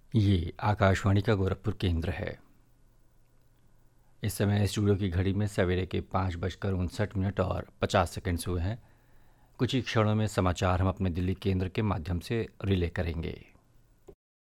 ये आकाशवाणी का गोरखपुर केंद्र है। इस समय स्टूडियो की घड़ी में सवेरे के 5:59 और 50 सेकंड्स हुए हैं। कुछ ही क्षणों में समाचार हम अपने दिल्ली केंद्र के माध्यम से रिले करेंगे।